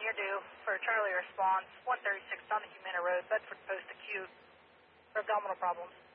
you're due for Charlie response, 136 on the Humana Road, Bedford Post acute for abdominal problems.